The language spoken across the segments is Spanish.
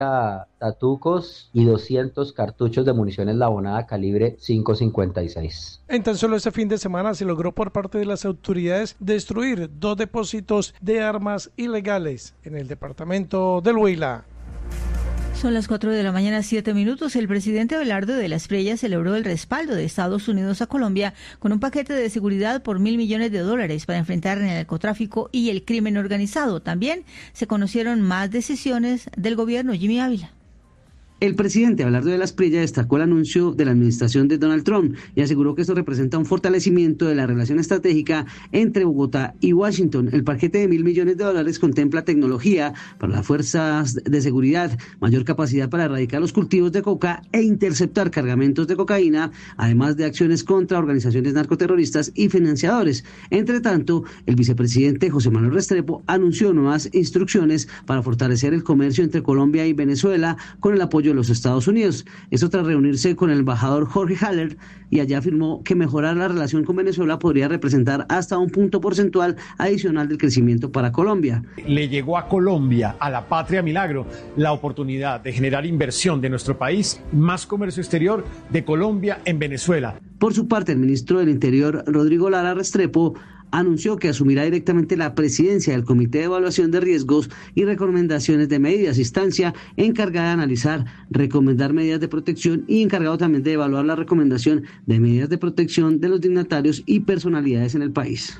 tatucos y 200 cartuchos de municiones Labonada calibre 5.56. En tan solo este fin de semana se logró por parte de las autoridades destruir 2 depósitos de armas ilegales en el departamento del Huila. Son las 4 de la mañana, 7 minutos. El presidente Abelardo de la Espriella celebró el respaldo de Estados Unidos a Colombia con un paquete de seguridad por $1.000 millones para enfrentar el narcotráfico y el crimen organizado. También se conocieron más decisiones del gobierno. Jimmy Ávila. El presidente Abelardo de la Espriella destacó el anuncio de la administración de Donald Trump y aseguró que esto representa un fortalecimiento de la relación estratégica entre Bogotá y Washington. El paquete de $1.000 millones contempla tecnología para las fuerzas de seguridad, mayor capacidad para erradicar los cultivos de coca e interceptar cargamentos de cocaína, además de acciones contra organizaciones narcoterroristas y financiadores. Entre tanto, el vicepresidente José Manuel Restrepo anunció nuevas instrucciones para fortalecer el comercio entre Colombia y Venezuela con el apoyo de los Estados Unidos. Esto tras reunirse con el embajador Jorge Haller, y allá afirmó que mejorar la relación con Venezuela podría representar hasta un punto porcentual adicional del crecimiento para Colombia. Le llegó a Colombia, a la patria milagro, la oportunidad de generar inversión de nuestro país, más comercio exterior de Colombia en Venezuela. Por su parte, el ministro del Interior, Rodrigo Lara Restrepo, anunció que asumirá directamente la presidencia del Comité de Evaluación de Riesgos y Recomendaciones de Medidas, instancia encargada de analizar, recomendar medidas de protección y encargado también de evaluar la recomendación de medidas de protección de los dignatarios y personalidades en el país.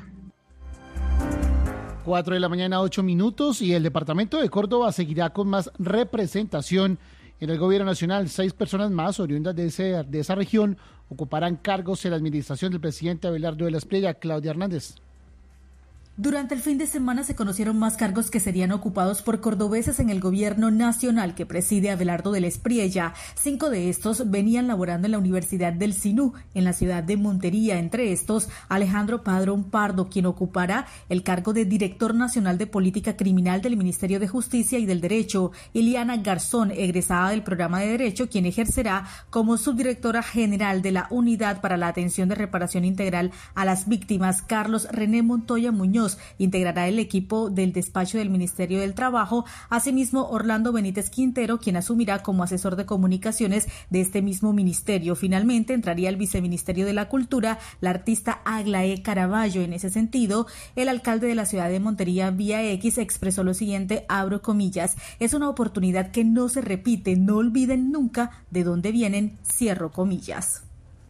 4 de la mañana, 8 minutos, y el departamento de Córdoba seguirá con más representación en el gobierno nacional. 6 personas más oriundas de esa región ocuparán cargos en la administración del presidente Abelardo de la Espriella. Claudia Hernández. Durante el fin de semana se conocieron más cargos que serían ocupados por cordobeses en el gobierno nacional que preside Abelardo de la Espriella. 5 de estos venían laborando en la Universidad del Sinú, en la ciudad de Montería. Entre estos, Alejandro Padrón Pardo, quien ocupará el cargo de Director Nacional de Política Criminal del Ministerio de Justicia y del Derecho. Iliana Garzón, egresada del programa de Derecho, quien ejercerá como subdirectora general de la Unidad para la Atención de Reparación Integral a las Víctimas. Carlos René Montoya Muñoz integrará el equipo del despacho del Ministerio del Trabajo. Asimismo, Orlando Benítez Quintero, quien asumirá como asesor de comunicaciones de este mismo ministerio. Finalmente, entraría el viceministerio de la Cultura, la artista Aglaé Caraballo. En ese sentido, el alcalde de la ciudad de Montería, vía X, expresó lo siguiente, abro comillas: es una oportunidad que no se repite, no olviden nunca de dónde vienen, cierro comillas.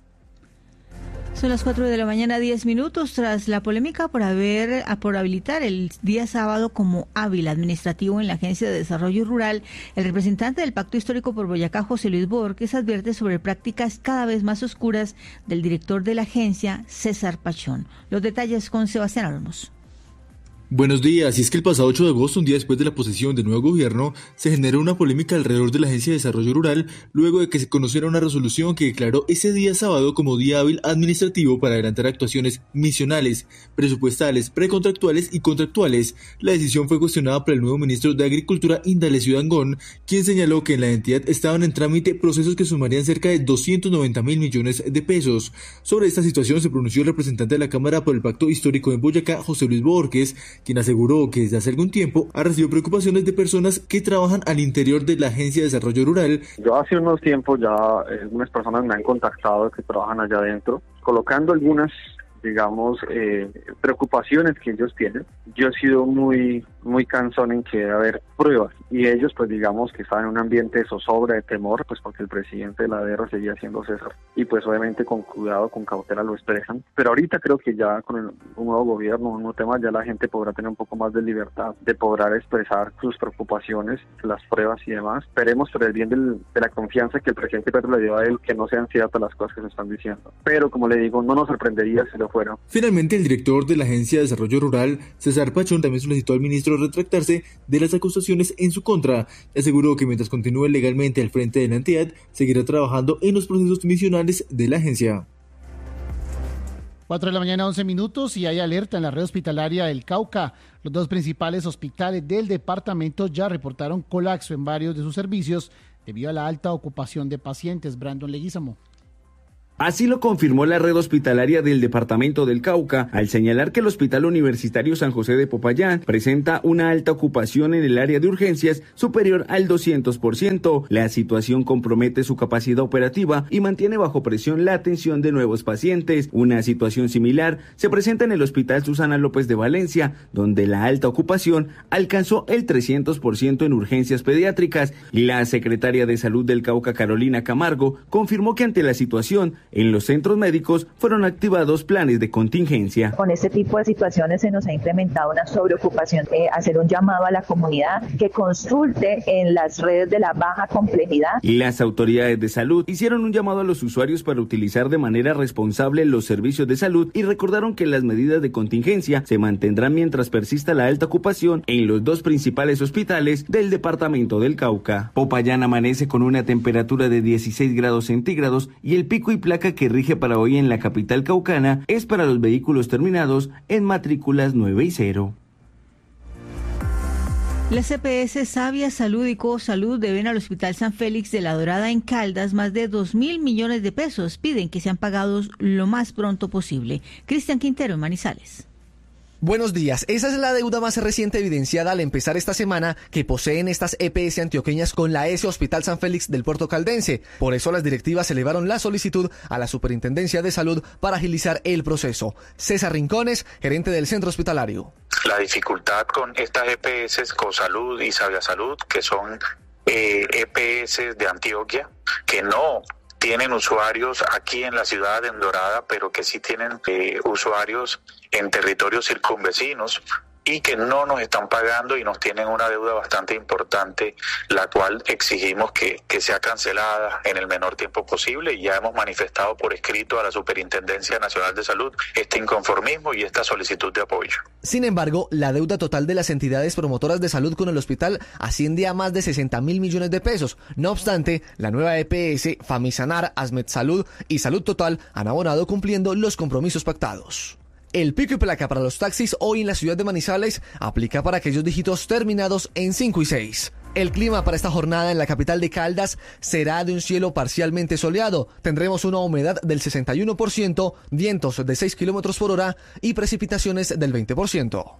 Son las 4 de la mañana, 10 minutos. Tras la polémica por habilitar el día sábado como hábil administrativo en la Agencia de Desarrollo Rural, el representante del Pacto Histórico por Boyacá, José Luis Borges, advierte sobre prácticas cada vez más oscuras del director de la agencia, César Pachón. Los detalles con Sebastián Olmos. Buenos días. Y es que el pasado 8 de agosto, un día después de la posesión del nuevo gobierno, se generó una polémica alrededor de la Agencia de Desarrollo Rural, luego de que se conociera una resolución que declaró ese día sábado como día hábil administrativo para adelantar actuaciones misionales, presupuestales, precontractuales y contractuales. La decisión fue cuestionada por el nuevo ministro de Agricultura, Indalecio Dangond, quien señaló que en la entidad estaban en trámite procesos que sumarían cerca de 290.000 millones de pesos. Sobre esta situación se pronunció el representante de la Cámara por el Pacto Histórico en Boyacá, José Luis Borges, quien aseguró que desde hace algún tiempo ha recibido preocupaciones de personas que trabajan al interior de la Agencia de Desarrollo Rural. Yo hace unos tiempos ya algunas personas me han contactado que trabajan allá adentro, colocando algunas, digamos, preocupaciones que ellos tienen. Yo he sido muy cansón en que debe haber pruebas, y ellos pues digamos que están en un ambiente de zozobra, de temor, pues porque el presidente de la DER seguía siendo César, y pues obviamente con cuidado, con cautela lo expresan, pero ahorita creo que ya con un nuevo gobierno, un nuevo tema, ya la gente podrá tener un poco más de libertad, de poder expresar sus preocupaciones, las pruebas y demás. Esperemos por el bien de la confianza que el presidente Petro le dio a él, que no sean ciertas las cosas que se están diciendo, pero como le digo, no nos sorprendería si lo fuera. Finalmente, el director de la Agencia de Desarrollo Rural, César Pachón, también solicitó al ministro retractarse de las acusaciones en su contra y aseguró que mientras continúe legalmente al frente de la entidad, seguirá trabajando en los procesos misionales de la agencia. 4 de la mañana, 11 minutos, y hay alerta en la red hospitalaria del Cauca. Los 2 principales hospitales del departamento ya reportaron colapso en varios de sus servicios debido a la alta ocupación de pacientes. Brandon Leguízamo. Así lo confirmó la red hospitalaria del departamento del Cauca, al señalar que el Hospital Universitario San José de Popayán presenta una alta ocupación en el área de urgencias superior al 200%. La situación compromete su capacidad operativa y mantiene bajo presión la atención de nuevos pacientes. Una situación similar se presenta en el Hospital Susana López de Valencia, donde la alta ocupación alcanzó el 300% en urgencias pediátricas. La secretaria de Salud del Cauca, Carolina Camargo, confirmó que ante la situación, en los centros médicos fueron activados planes de contingencia. Con este tipo de situaciones se nos ha incrementado una sobreocupación. Hacer un llamado a la comunidad que consulte en las redes de la baja complejidad. Las autoridades de salud hicieron un llamado a los usuarios para utilizar de manera responsable los servicios de salud y recordaron que las medidas de contingencia se mantendrán mientras persista la alta ocupación en los dos principales hospitales del departamento del Cauca. Popayán amanece con una temperatura de 16 grados centígrados y el pico y placa que rige para hoy en la capital caucana es para los vehículos terminados en matrículas 9 y 0. Las EPS Sabia Salud y Cosalud deben al Hospital San Félix de la Dorada en Caldas más de 2.000 millones de pesos. Piden que sean pagados lo más pronto posible. Cristian Quintero, en Manizales. Buenos días. Esa es la deuda más reciente evidenciada al empezar esta semana que poseen estas EPS antioqueñas con la S Hospital San Félix del Puerto Caldense. Por eso las directivas elevaron la solicitud a la Superintendencia de Salud para agilizar el proceso. César Rincones, gerente del centro hospitalario. La dificultad con estas EPS, Cosalud y Sabia Salud, que son EPS de Antioquia, que no tienen usuarios aquí en la ciudad, en Dorada, pero que sí tienen usuarios en territorios circunvecinos y que no nos están pagando y nos tienen una deuda bastante importante, la cual exigimos que sea cancelada en el menor tiempo posible, y ya hemos manifestado por escrito a la Superintendencia Nacional de Salud este inconformismo y esta solicitud de apoyo. Sin embargo, la deuda total de las entidades promotoras de salud con el hospital asciende a más de 60.000 millones de pesos. No obstante, la nueva EPS, Famisanar, Asmed Salud y Salud Total han abonado cumpliendo los compromisos pactados. El pico y placa para los taxis hoy en la ciudad de Manizales aplica para aquellos dígitos terminados en 5 y 6. El clima para esta jornada en la capital de Caldas será de un cielo parcialmente soleado. Tendremos una humedad del 61%, vientos de 6 kilómetros por hora y precipitaciones del 20%.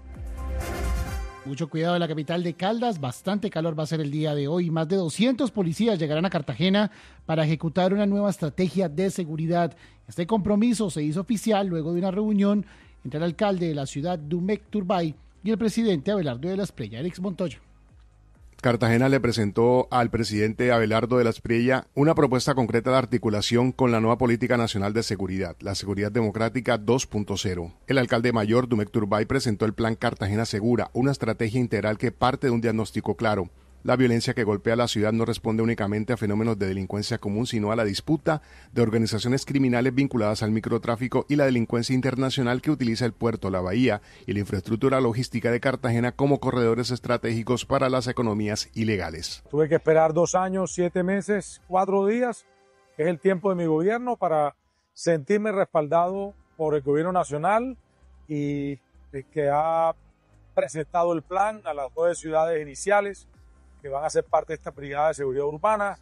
Mucho cuidado en la capital de Caldas, bastante calor va a ser el día de hoy. Más de 200 policías llegarán a Cartagena para ejecutar una nueva estrategia de seguridad. Este compromiso se hizo oficial luego de una reunión entre el alcalde de la ciudad, Dumec Turbay, y el presidente Abelardo de la Espriella, Eric Montoya. Cartagena le presentó al presidente Abelardo de la Espriella una propuesta concreta de articulación con la nueva Política Nacional de Seguridad, la Seguridad Democrática 2.0. El alcalde mayor, Dumec Turbay, presentó el Plan Cartagena Segura, una estrategia integral que parte de un diagnóstico claro. La violencia que golpea la ciudad no responde únicamente a fenómenos de delincuencia común, sino a la disputa de organizaciones criminales vinculadas al microtráfico y la delincuencia internacional que utiliza el puerto, la bahía y la infraestructura logística de Cartagena como corredores estratégicos para las economías ilegales. Tuve que esperar 2 años, 7 meses, 4 días, que es el tiempo de mi gobierno, para sentirme respaldado por el gobierno nacional y que ha presentado el plan a las 9 ciudades iniciales que van a ser parte de esta brigada de seguridad urbana.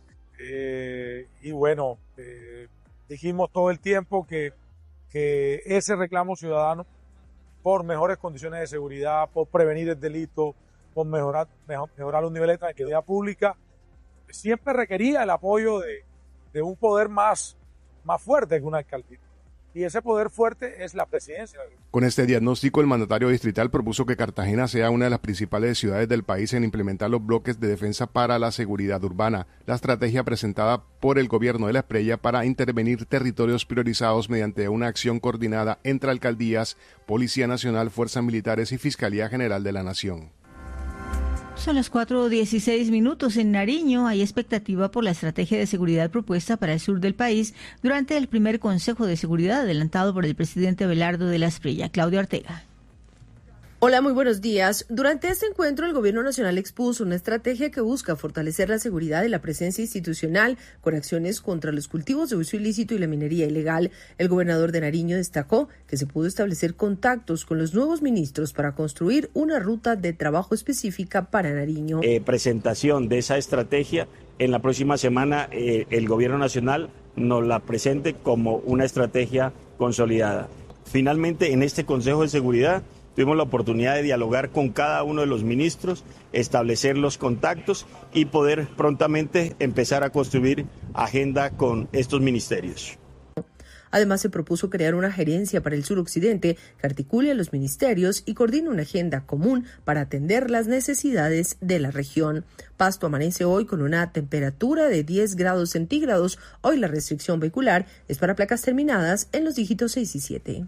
Y bueno, dijimos todo el tiempo que ese reclamo ciudadano por mejores condiciones de seguridad, por prevenir el delito, por mejorar los niveles de tranquilidad pública, siempre requería el apoyo de un poder más fuerte que una alcaldía. Y ese poder fuerte es la presidencia. Con este diagnóstico, el mandatario distrital propuso que Cartagena sea una de las principales ciudades del país en implementar los bloques de defensa para la seguridad urbana, la estrategia presentada por el gobierno de la Espriella para intervenir territorios priorizados mediante una acción coordinada entre alcaldías, Policía Nacional, Fuerzas Militares y Fiscalía General de la Nación. Son las 4:16 en Nariño. Hay expectativa por la estrategia de seguridad propuesta para el sur del país durante el primer Consejo de Seguridad adelantado por el presidente Abelardo de la Espriella. Claudio Ortega. Hola, muy buenos días. Durante este encuentro, el Gobierno Nacional expuso una estrategia que busca fortalecer la seguridad y la presencia institucional con acciones contra los cultivos de uso ilícito y la minería ilegal. El gobernador de Nariño destacó que se pudo establecer contactos con los nuevos ministros para construir una ruta de trabajo específica para Nariño. Presentación de esa estrategia. En la próxima semana, el Gobierno Nacional nos la presente como una estrategia consolidada. Finalmente, en este Consejo de Seguridad tuvimos la oportunidad de dialogar con cada uno de los ministros, establecer los contactos y poder prontamente empezar a construir agenda con estos ministerios. Además, se propuso crear una gerencia para el suroccidente que articule a los ministerios y coordine una agenda común para atender las necesidades de la región. Pasto amanece hoy con una temperatura de 10 grados centígrados. Hoy la restricción vehicular es para placas terminadas en los dígitos 6 y 7.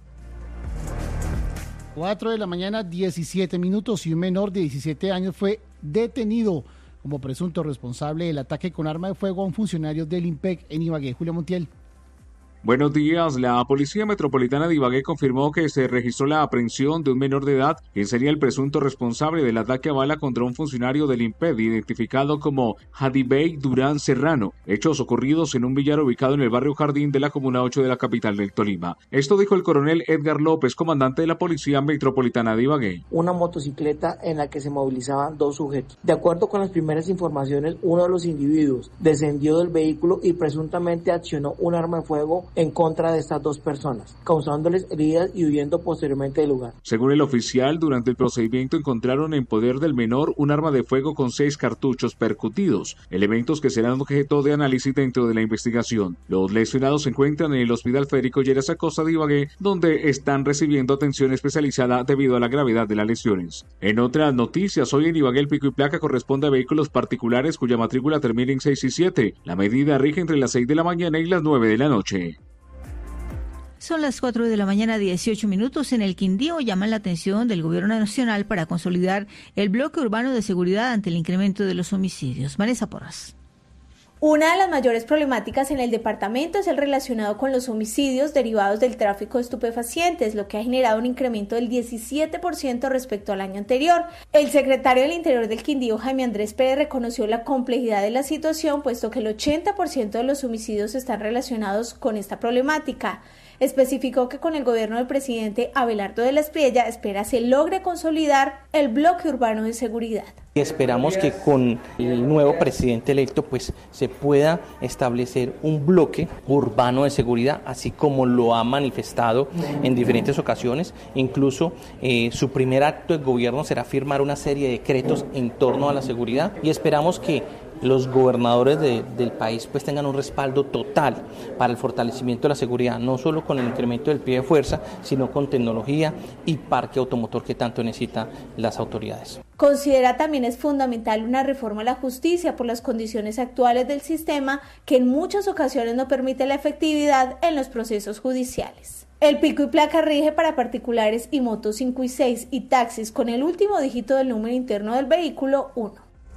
4 de la mañana, 17 minutos, y un menor de 17 años fue detenido como presunto responsable del ataque con arma de fuego a un funcionario del IMPEC en Ibagué. Julio Montiel. Buenos días. La Policía Metropolitana de Ibagué confirmó que se registró la aprehensión de un menor de edad, quien sería el presunto responsable del ataque a bala contra un funcionario del IMPED, identificado como Hadibey Durán Serrano, hechos ocurridos en un billar ubicado en el barrio Jardín de la Comuna 8 de la capital del Tolima. Esto dijo el coronel Edgar López, comandante de la Policía Metropolitana de Ibagué. Una motocicleta en la que se movilizaban 2 sujetos. De acuerdo con las primeras informaciones, uno de los individuos descendió del vehículo y presuntamente accionó un arma de fuego en contra de estas 2 personas, causándoles heridas y huyendo posteriormente del lugar. Según el oficial, durante el procedimiento encontraron en poder del menor un arma de fuego con 6 cartuchos percutidos, elementos que serán objeto de análisis dentro de la investigación. Los lesionados se encuentran en el Hospital Federico Lleras Acosta de Ibagué, donde están recibiendo atención especializada debido a la gravedad de las lesiones. En otras noticias, hoy en Ibagué el pico y placa corresponde a vehículos particulares cuya matrícula termina en 6 y 7. La medida rige entre las 6 de la mañana y las 9 de la noche. Son las 4 de la mañana, 18 minutos. En el Quindío llaman la atención del Gobierno Nacional para consolidar el bloque urbano de seguridad ante el incremento de los homicidios. Vanessa Porras. Una de las mayores problemáticas en el departamento es el relacionado con los homicidios derivados del tráfico de estupefacientes, lo que ha generado un incremento del 17% respecto al año anterior. El secretario del Interior del Quindío, Jaime Andrés Pérez, reconoció la complejidad de la situación, puesto que el 80% de los homicidios están relacionados con esta problemática. Especificó que con el gobierno del presidente Abelardo de la Espriella espera se logre consolidar el bloque urbano de seguridad. Esperamos que con el nuevo presidente electo pues se pueda establecer un bloque urbano de seguridad, así como lo ha manifestado en diferentes ocasiones. Incluso su primer acto de gobierno será firmar una serie de decretos en torno a la seguridad y esperamos que los gobernadores del país pues tengan un respaldo total para el fortalecimiento de la seguridad, no solo con el incremento del pie de fuerza, sino con tecnología y parque automotor que tanto necesitan las autoridades. Considera también es fundamental una reforma a la justicia por las condiciones actuales del sistema que en muchas ocasiones no permite la efectividad en los procesos judiciales. El pico y placa rige para particulares y motos 5 y 6 y taxis con el último dígito del número interno del vehículo 1.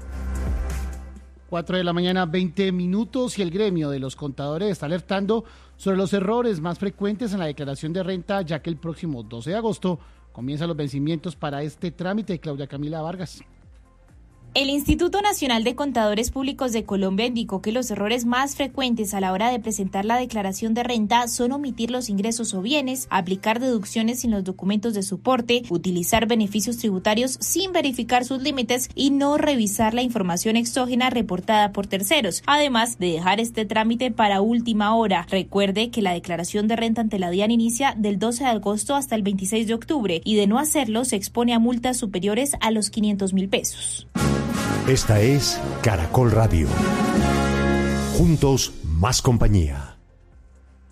4 de la mañana, 20 minutos, y el gremio de los contadores está alertando sobre los errores más frecuentes en la declaración de renta, ya que el próximo 12 de agosto comienzan los vencimientos para este trámite. Claudia Camila Vargas. El Instituto Nacional de Contadores Públicos de Colombia indicó que los errores más frecuentes a la hora de presentar la declaración de renta son omitir los ingresos o bienes, aplicar deducciones sin los documentos de soporte, utilizar beneficios tributarios sin verificar sus límites y no revisar la información exógena reportada por terceros, además de dejar este trámite para última hora. Recuerde que la declaración de renta ante la DIAN inicia del 12 de agosto hasta el 26 de octubre y de no hacerlo se expone a multas superiores a los 500.000 pesos. Esta es Caracol Radio. Juntos, más compañía.